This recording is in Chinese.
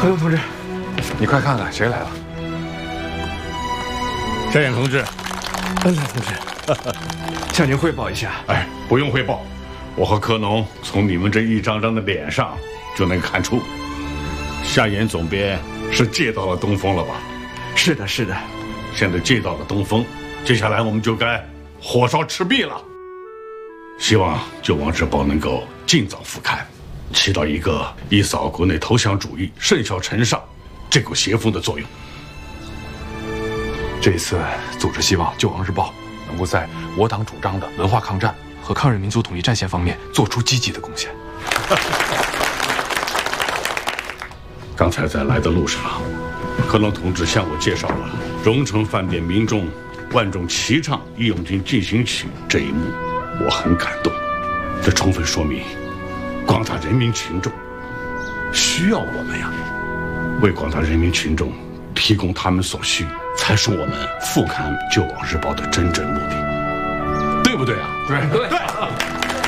何勇同志，你快看看谁来了。 夏衍同志， 恩来同志，向您汇报一下。 哎，不用汇报，我和柯农从你们这一张张的脸上就能看出，夏衍总编是借到了东风了吧？ 是的，是的。 现在借到了东风，接下来我们就该火烧赤壁了。希望《救亡日报》能够尽早复刊，起到一个一扫国内投降主义、甚嚣尘上这股邪风的作用。 这一次，组织希望《救亡日报》能够在我党主张的文化抗战和抗日民族统一战线方面做出积极的贡献。 刚才在来的路上，柯农同志向我介绍了荣城饭店民众万众齐唱《义勇军进行曲》这一幕，我很感动。这充分说明广大人民群众需要我们呀，为广大人民群众提供他们所需，才是我们复刊《救亡日报》的真正目的，对不对啊？ 对。